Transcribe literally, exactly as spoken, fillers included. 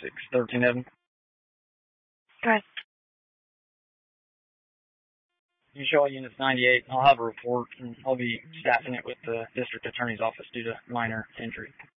six thirteen Evan. Okay. You show units ninety-eight. I'll have a report, and I'll be staffing it with the district attorney's office due to minor injury.